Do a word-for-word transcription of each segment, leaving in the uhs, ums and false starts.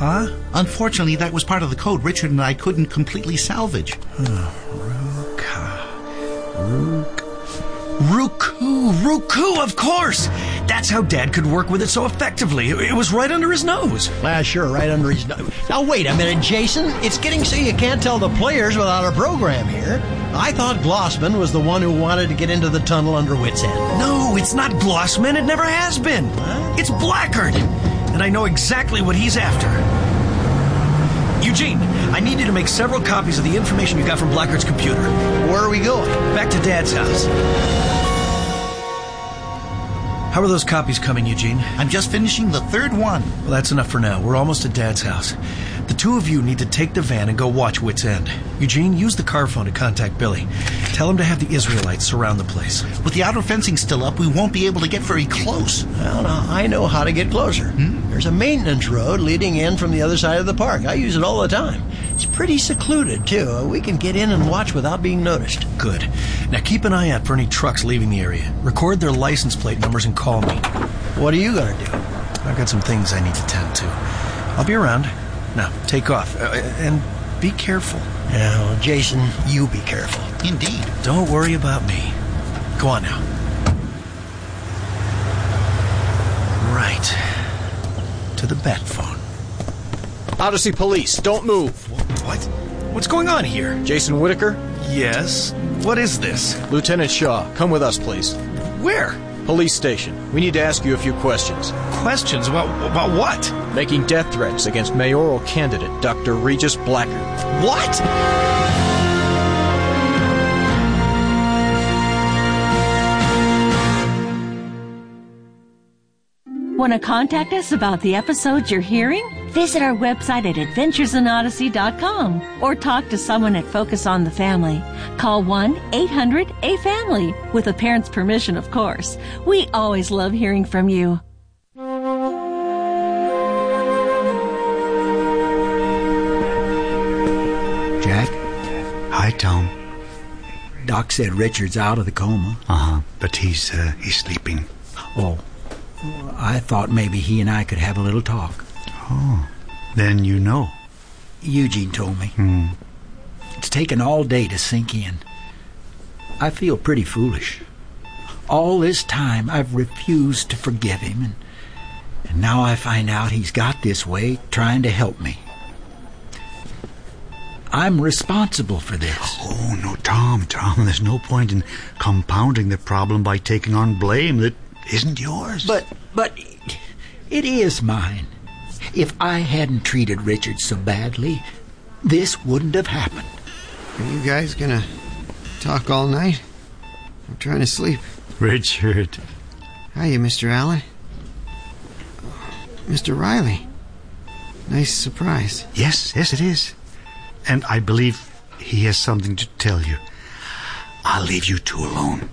Ruka? Unfortunately, that was part of the code Richard and I couldn't completely salvage. Ruka. Ruk... Ruku, Ruku, of course! That's how Dad could work with it so effectively. It was right under his nose. Ah, sure, right under his nose. Now, wait a minute, Jason. It's getting so you can't tell the players without a program here. I thought Glossman was the one who wanted to get into the tunnel under Wits End. No, it's not Glossman. It never has been. What? It's Blackguard. And I know exactly what he's after. Eugene, I need you to make several copies of the information you got from Blackguard's computer. Where are we going? Back to Dad's house. How are those copies coming, Eugene? I'm just finishing the third one. Well, that's enough for now. We're almost at Dad's house. The two of you need to take the van and go watch Wits End. Eugene, use the car phone to contact Billy. Tell him to have the Israelites surround the place. With the outer fencing still up, we won't be able to get very close. Well, now, I know how to get closer. Hmm? There's a maintenance road leading in from the other side of the park. I use it all the time. It's pretty secluded, too. We can get in and watch without being noticed. Good. Now keep an eye out for any trucks leaving the area. Record their license plate numbers and call me. What are you going to do? I've got some things I need to tend to. I'll be around. Now, take off. Uh, and be careful. Yeah, well, Jason, you be careful. Indeed. Don't worry about me. Go on now. Right. To the bat phone. Odyssey Police, don't move. What? What's going on here? Jason Whitaker? Yes? What is this? Lieutenant Shaw, come with us, please. Where? Police station. We need to ask you a few questions. Questions? About, about what? Making death threats against mayoral candidate Doctor Regis Blackguard. What? Want to contact us about the episodes you're hearing? Visit our website at adventures in odyssey dot com or talk to someone at Focus on the Family. Call one eight hundred A family, with a parent's permission, of course. We always love hearing from you. Jack? Hi, Tom. Doc said Richard's out of the coma. Uh-huh, but he's, uh, he's sleeping. Oh. I thought maybe he and I could have a little talk. Oh, then you know. Eugene told me. Hmm. It's taken all day to sink in. I feel pretty foolish. All this time I've refused to forgive him, and, and now I find out he's got this way trying to help me. I'm responsible for this. Oh, no, Tom, Tom, there's no point in compounding the problem by taking on blame that isn't yours. But, but, it is mine. If I hadn't treated Richard so badly, this wouldn't have happened. Are you guys gonna talk all night? I'm trying to sleep. Richard. Hiya, Mister Allen. Mister Riley. Nice surprise. Yes, yes, it is. And I believe he has something to tell you. I'll leave you two alone.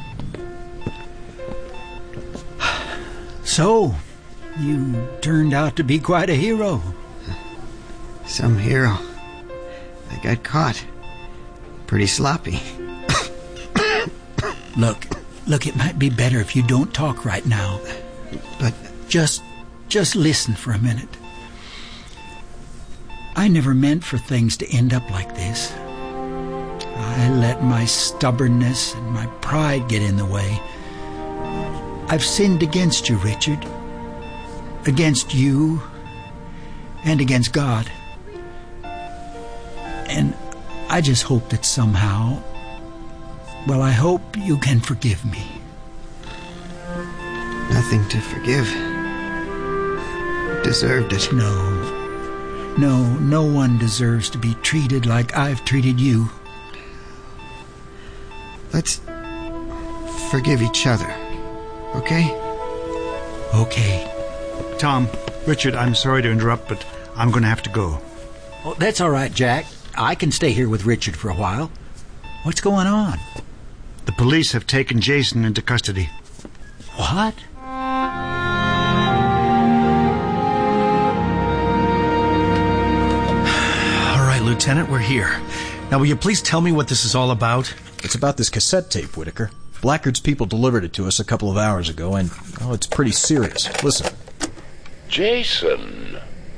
So, you turned out to be quite a hero. Some hero. I got caught. Pretty sloppy. Look, look, it might be better if you don't talk right now. But just, just listen for a minute. I never meant for things to end up like this. I let my stubbornness and my pride get in the way. I've sinned against you, Richard. Against you and against God. And I just hope that somehow, well, I hope you can forgive me. Nothing to forgive. Deserved it. No. No, no one deserves to be treated like I've treated you. Let's forgive each other, okay? Okay. Tom, Richard, I'm sorry to interrupt, but I'm going to have to go. Oh, that's all right, Jack. I can stay here with Richard for a while. What's going on? The police have taken Jason into custody. What? All right, Lieutenant, we're here. Now, will you please tell me what this is all about? It's about this cassette tape, Whitaker. Blackguard's people delivered it to us a couple of hours ago, and, oh, it's pretty serious. Listen. Jason,